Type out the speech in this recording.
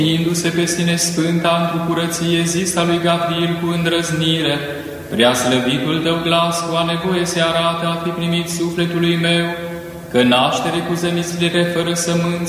Indu-se pe sine sfânta într-o curăție zisa lui Gabriel cu îndrăznire, prea slăvitul tău glas cu a nevoie se arată a fi primit sufletului meu, că naștere cu zămislire fără sămânță